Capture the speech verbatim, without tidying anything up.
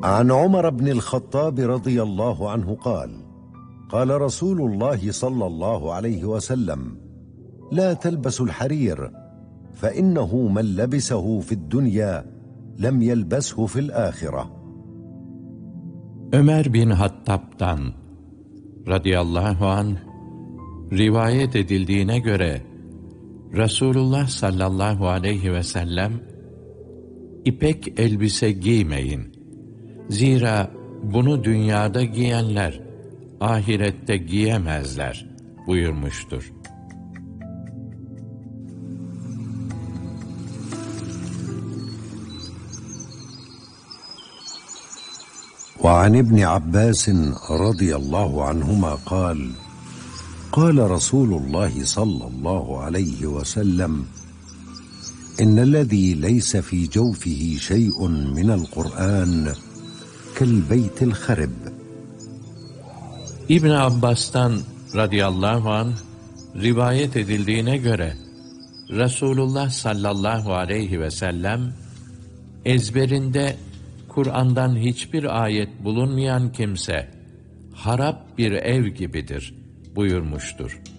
عن عمر بن الخطاب رضي الله عنه قال قال رسول الله صلى الله عليه وسلم لا تلبسوا الحرير فإنه من لبسه في الدنيا لم يلبسه في الآخرة. Ömer bin Hattab'dan radıyallahu anh rivayet edildiğine göre Resulullah sallallahu aleyhi ve sellem İpek elbise giymeyin. Zira bunu dünyada giyenler ahirette giyemezler buyurmuştur. وعن ابن عباس رضي الله عنهما قال قال رسول الله صلى الله عليه وسلم إن الذي ليس في جوفه شيء من القرآن كالبيت الخرب. İbn Abbas'tan radıyallahu anh rivayet edildiğine göre Resulullah sallallahu aleyhi ve sellem ezberinde Kur'an'dan hiçbir ayet bulunmayan kimse harap bir ev gibidir buyurmuştur.